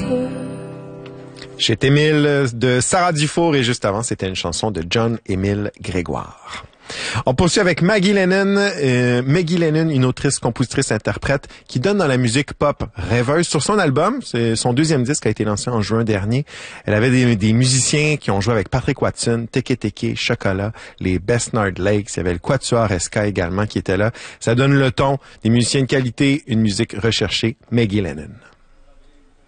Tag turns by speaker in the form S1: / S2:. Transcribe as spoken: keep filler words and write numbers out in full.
S1: Chez Émile de Sarah Dufour et juste avant, c'était une chanson de John-Émile Grégoire. On poursuit avec Maggie Lennon. Euh, Maggie Lennon, une autrice, compositrice, interprète qui donne dans la musique pop rêveuse. Sur son album, c'est son deuxième disque a été lancé en juin dernier. Elle avait des, des musiciens qui ont joué avec Patrick Watson, Teke Teke, Chocolat, les Besnard Lakes. Il y avait le Quatuor Esca également qui était là. Ça donne le ton, des musiciens de qualité, une musique recherchée. Maggie Lennon.